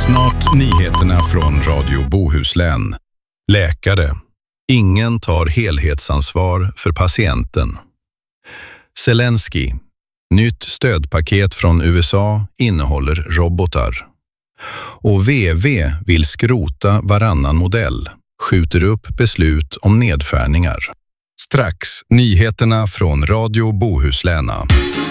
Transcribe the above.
Snart nyheterna från Radio Bohuslän. Läkare. Ingen tar helhetsansvar för patienten. Zelensky. Nytt stödpaket från USA innehåller robotar. Och VV vill skrota varannan modell. Skjuter upp beslut om nedskärningar. Strax nyheterna från Radio Bohuslän.